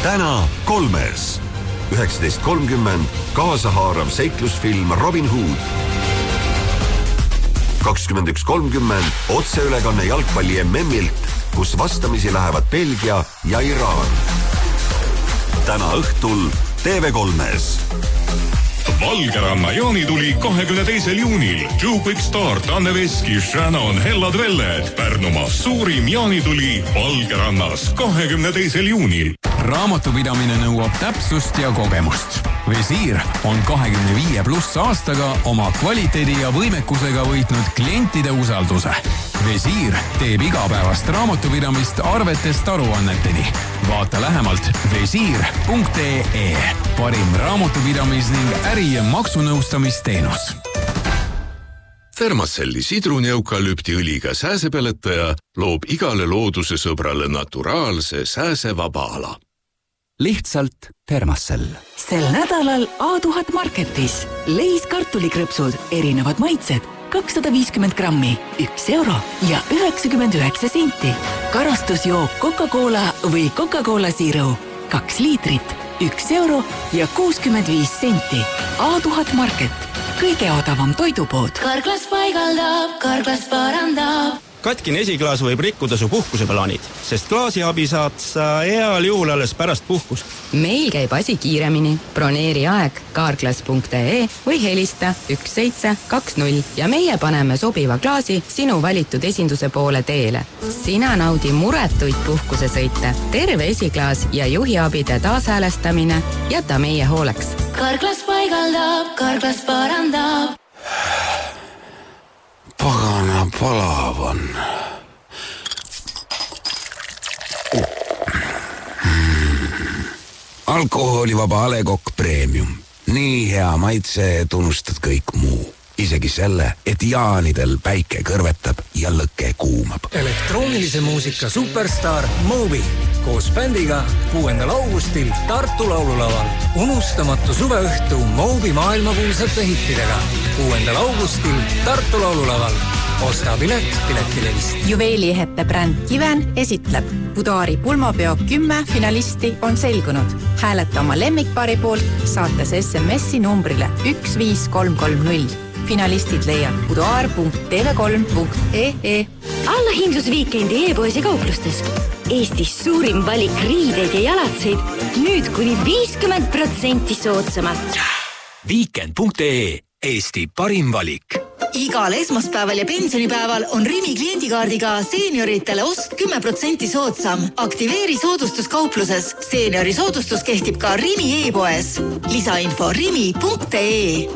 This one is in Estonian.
täna 3. 19.30 kaasahaarav seiklusfilm Robin Hood. 21.30 otseülekanne jalgpalli MM-ilt, kus vastamisi lähevad Belgia ja Iraan. Täna õhtul TV3-s. Valgeranna jaanituli 22. juunil. Joe Quick Start, Anne Veski, Shannon, Hellad Velled. Pärnumaa suurim jaanituli Valgerannas 22. juunil. Raamatupidamine nõuab täpsust ja kogemust. Visiir on 25+ aastaga oma kvaliteedi ja võimekusega võitnud klientide usalduse. Visiir teeb igapäevast raamatupidamist arvetest aruanneteni. Vaata lähemalt visiir.ee. Parim raamatupidamis ning äri- ja maksunõustamisteenus. Thermacelli sidruneukalüptiõliga sääsepeletaja loob igale looduse sõbrale naturaalse sääsevaba ala. Lihtsalt Thermacell. Sel nädalal A1000 Marketis. Leis kartulikrõpsud, erinevad maitsed, 250 grammi, 1 euro ja 99 senti. Karastusjook Coca-Cola või Coca-Cola Zero, 2 liitrit, 1 euro ja 65 senti. A1000 Market, kõige odavam toidupood. Karklas paigaldab, Karklas parandab. Katkine esiklaas võib rikkuda su puhkuseplaanid, sest klaasiabi saad sa heal juhul alles pärast puhkust. Meil käib asi kiiremini. Broneeri aeg carglass.ee või helista 1720 ja meie paneme sobiva klaasi sinu valitud esinduse poole teele. Sina naudi muretuid puhkusesõite, terve esiklaas ja juhiabide taashäälestamine jäta meie hooleks. Karklas paigaldab, Karklas parandab. Pagana palav on. Alkoholivaba A Le Coq Premium. Nii hea maitse tunnustad kõik muu. Isegi selle, et jaanidel päike kõrvetab ja lõke kuumab. Elektroonilise muusika superstar Moby koos bändiga 6. augustil Tartu laululaval. Unustamatu suveõhtu Moby maailmakuulsate hittidega. 6. augustil Tartu laululaval. Osta pilet Piletilevist. Juveeliehete bränd Kiven esitleb. Budaari pulmapeo 10 finalisti on selgunud. Hääleta oma lemmikpaari poolt saates SMS-i numbrile 15330. Finalistid leiad budaar.tv3.ee. Allahindlusviikendi e-poes ja kauplustes. Eestis suurim valik riideid ja jalatseid. Nüüd kuni 50% soodsamalt. Weekend.ee. Eesti parim valik. Igal esmaspäeval ja pensionipäeval on Rimi kliendikaardiga seenioritele ost 10% soodsam. Aktiveeri soodustus kaupluses. Seeniori soodustus kehtib ka Rimi e-poes. Lisainfo rimi.ee.